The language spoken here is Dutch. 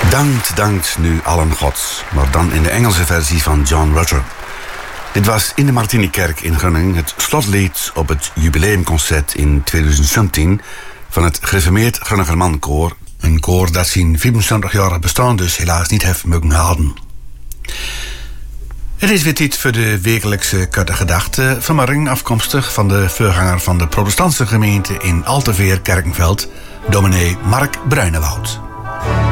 Dankt nu allen gods, maar dan in de Engelse versie van John Rutter. Dit was in de Martinikerk in Groningen het slotlied op het jubileumconcert in 2017 van het gereformeerd Groninger Koor. Een koor dat zijn 75-jarig bestaan dus helaas niet heeft mogen houden. Het is weer tijd voor de wekelijkse korte gedachte, vanmorgen afkomstig van de voorganger van de protestantse gemeente in Alteveer Kerkenveld, dominee Mark Bruinewoud.